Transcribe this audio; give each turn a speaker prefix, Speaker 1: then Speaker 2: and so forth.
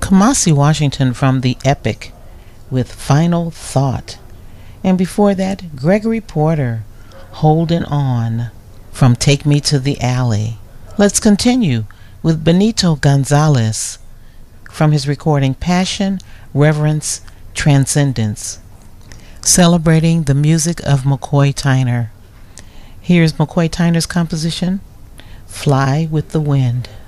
Speaker 1: Kamasi Washington from the Epic with Final Thought. And before that, Gregory Porter, Holding On from Take Me to the Alley. Let's continue with Benito Gonzalez from his recording Passion, Reverence, Transcendence, celebrating the music of McCoy Tyner. Here's McCoy Tyner's composition, Fly with the Wind.